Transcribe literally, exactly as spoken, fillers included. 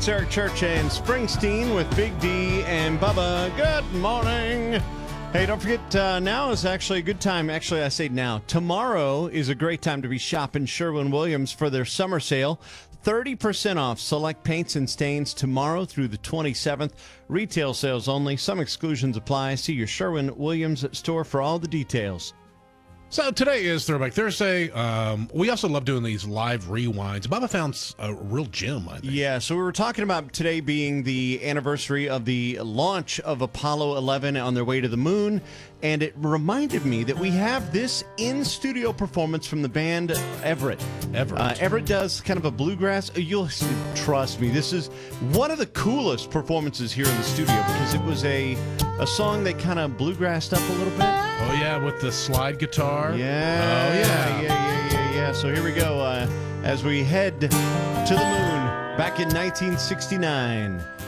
it's Eric Church and Springsteen with Big D and Bubba. Good morning. Hey, don't forget, uh, now is actually a good time. Actually, I say now. Tomorrow is a great time to be shopping Sherwin-Williams for their summer sale. thirty percent off select paints and stains tomorrow through the twenty-seventh. Retail sales only. Some exclusions apply. See your Sherwin-Williams store for all the details. So today is Throwback Thursday. Um, we also love doing these live rewinds. Bubba found a real gem, I think. Yeah, so we were talking about today being the anniversary of the launch of Apollo eleven on their way to the moon, and it reminded me that we have this in-studio performance from the band Everett. Everett. Uh, Everett does kind of a bluegrass. You'll trust me, this is one of the coolest performances here in the studio because it was a, a song that kind of bluegrassed up a little bit. Oh, yeah, with the slide guitar. Yeah. Oh, yeah. Yeah, yeah, yeah, yeah. So here we go uh, as we head to the moon back in nineteen sixty-nine.